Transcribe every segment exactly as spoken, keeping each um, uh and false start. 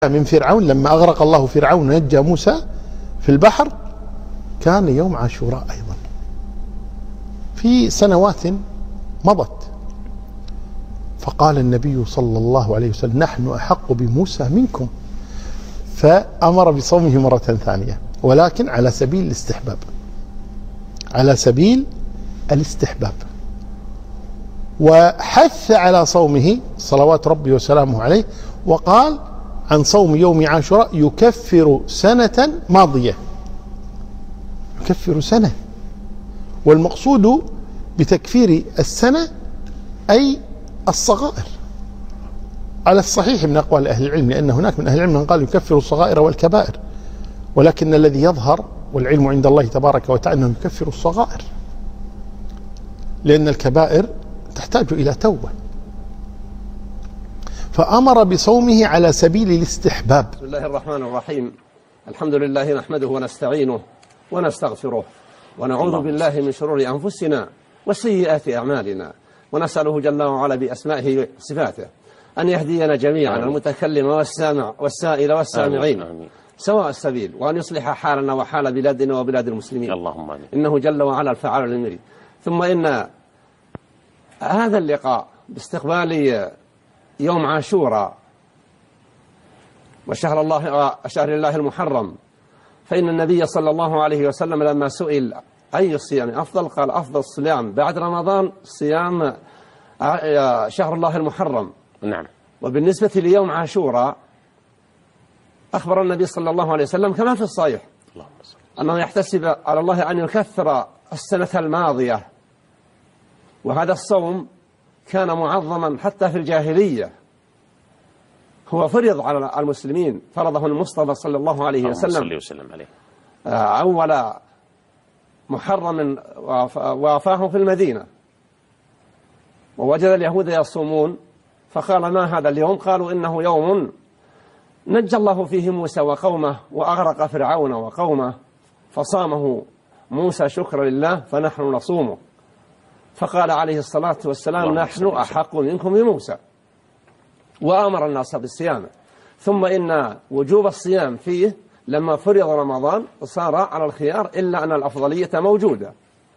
من فرعون لما أغرق الله فرعون ونجى موسى في البحر كان يوم عاشوراء أيضا في سنوات مضت. فقال النبي صلى الله عليه وسلم: نحن أحق بموسى منكم، فأمر بصومه مرة ثانية، ولكن على سبيل الاستحباب، على سبيل الاستحباب، وحث على صومه صلوات ربي وسلامه عليه، وقال عن صوم يوم عاشوراء: يكفر سنة ماضية، يكفر سنة. والمقصود بتكفير السنة أي الصغائر على الصحيح من أقوال أهل العلم، لأن هناك من أهل العلم من قال يكفر الصغائر والكبائر، ولكن الذي يظهر والعلم عند الله تبارك وتعالى أنه يكفر الصغائر، لأن الكبائر تحتاج إلى توبة. فأمر بصومه على سبيل الاستحباب. بسم الله الرحمن الرحيم. الحمد لله نحمده ونستعينه ونستغفره ونعوذ بالله من شرور أنفسنا وسيئات أعمالنا، ونسأله جل وعلا بأسمائه وصفاته أن يهدينا جميعا، المتكلم والسامع والسائل والسامعين سواء السبيل، وأن يصلح حالنا وحال بلادنا وبلاد المسلمين، اللهم آمين، إنه جل وعلا الفعال للمريد. ثم إن هذا اللقاء باستقبال يوم عاشوراء وشهر الله شهر الله المحرم، فإن النبي صلى الله عليه وسلم لما سئل أي الصيام أفضل قال: أفضل الصيام بعد رمضان صيام شهر الله المحرم. نعم. وبالنسبة ليوم عاشوراء أخبر النبي صلى الله عليه وسلم كما في الصحيح أنه يحتسب على الله أن يكثر السنة الماضية، وهذا الصوم كان معظما حتى في الجاهلية، هو فرض على المسلمين، فرضه المصطفى صلى الله عليه وسلم أول محرم وافاه في المدينة، ووجد اليهود يصومون فقال: ما هذا اليوم؟ قالوا: إنه يوم نجى الله فيه موسى وقومه وأغرق فرعون وقومه، فصامه موسى شكرا لله فنحن نصومه. فقال عليه الصلاة والسلام: نحن أحق منكم بموسى، وأمر الناس بالصيام. ثم إن وجوب الصيام فيه لما فرض رمضان صار على الخيار، إلا أن الأفضلية موجودة.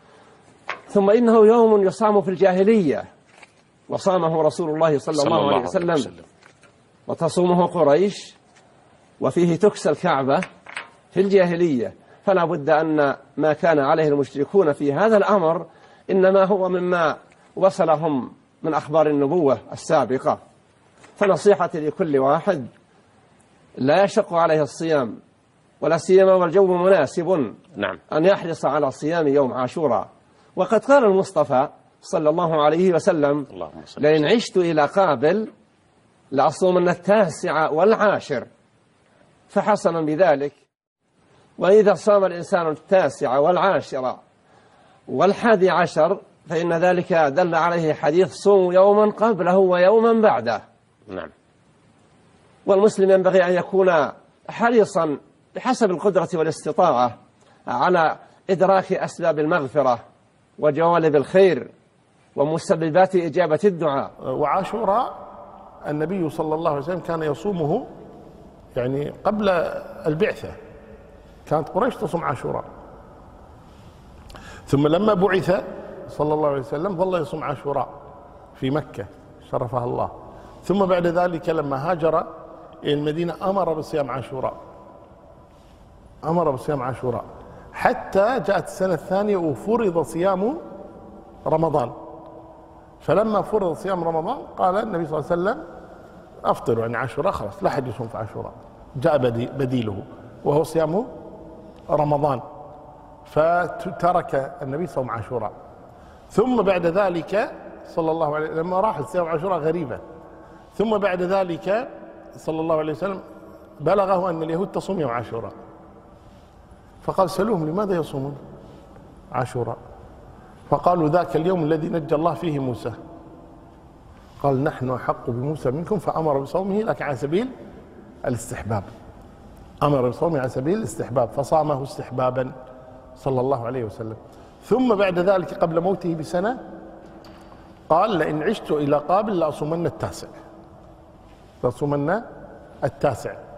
ثم إنه يوم يصام في الجاهلية وصامه رسول الله صلى الله عليه وسلم، وتصومه قريش، وفيه تكسى الكعبة في الجاهلية. فلا بد أن ما كان عليه المشركون في هذا الأمر إنما هو مما وصلهم من أخبار النبوة السابقة. فنصيحتي لكل واحد لا يشق عليه الصيام، ولا سيما والجو مناسب، نعم، أن يحرص على صيام يوم عاشوراء. وقد قال المصطفى صلى الله عليه وسلم: لئن عشت إلى قابل لأصومن التاسع والعاشر، فحسنا بذلك. وإذا صام الإنسان التاسع والعاشر والحادي عشر فإن ذلك دل عليه حديث: صوم يوما قبله ويوما بعده. نعم. والمسلم ينبغي أن يكون حريصا بحسب القدرة والاستطاعة على إدراك أسباب المغفرة وجوانب الخير ومسببات إجابة الدعاء. وعاشوراء النبي صلى الله عليه وسلم كان يصومه يعني قبل البعثة، كانت قريش تصوم عاشوراء، ثم لما بعث صلى الله عليه وسلم ظل يصوم عاشوراء في مكة شرفها الله، ثم بعد ذلك لما هاجر إلى المدينة أمر بصيام عاشوراء، أمر بصيام عاشوراء حتى جاءت السنة الثانية وفرض صيام رمضان. فلما فرض صيام رمضان قال النبي صلى الله عليه وسلم: أفطروا يعني عاشوراء، خلاص لا أحد يصوم في عاشوراء، جاء بديله وهو صيام رمضان، فترك النبي صوم عاشوراء. ثم بعد ذلك صلى الله عليه وسلم لما راح صيام عاشوراء غريبة، ثم بعد ذلك صلى الله عليه وسلم بلغه أن اليهود تصوم يوم عاشوراء، فقال: سألوهم لماذا يصومون عاشوراء؟ فقالوا: ذاك اليوم الذي نجى الله فيه موسى. قال: نحن أحق بموسى منكم، فأمر بصومه لكن على سبيل الاستحباب، أمر بصومه على سبيل الاستحباب، فصامه استحبابا صلى الله عليه وسلم. ثم بعد ذلك قبل موته بسنة قال: لئن عشت إلى قابل لأصومن التاسع، لأصومن التاسع